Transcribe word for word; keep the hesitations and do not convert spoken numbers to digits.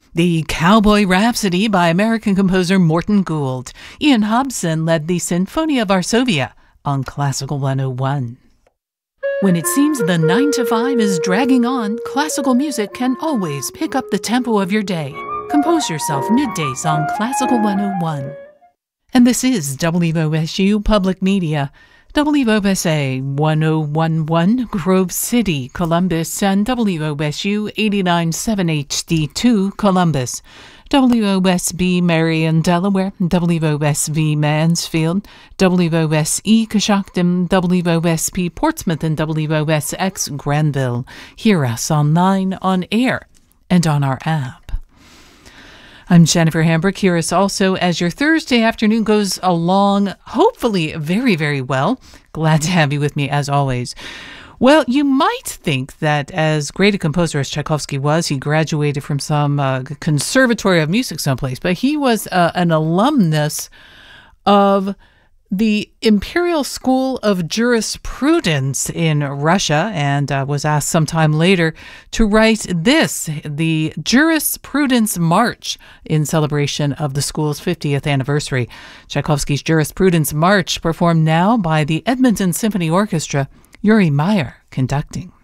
The Cowboy Rhapsody by American composer Morton Gould. Ian Hobson led the Sinfonia Varsovia on Classical one oh one. When it seems the nine to five is dragging on, classical music can always pick up the tempo of your day. Compose yourself middays on Classical one oh one. And this is W O S U Public Media. W O S A one oh one point one Grove City, Columbus, and W O S U eighty-nine point seven H D two Columbus, W O S B Marion, Delaware, W O S V Mansfield, W O S E Coshocton, W O S P Portsmouth, and W O S X Granville. Hear us online, on air, and on our app. I'm Jennifer Hambrick. Here is also as your Thursday afternoon goes along, hopefully very, very well. Glad to have you with me as always. Well, you might think that as great a composer as Tchaikovsky was, he graduated from some uh, conservatory of music someplace, but he was uh, an alumnus of the Imperial School of Jurisprudence in Russia, and uh, was asked sometime later to write this, the Jurisprudence March, in celebration of the school's fiftieth anniversary. Tchaikovsky's Jurisprudence March, performed now by the Edmonton Symphony Orchestra, Yuri Meyer conducting.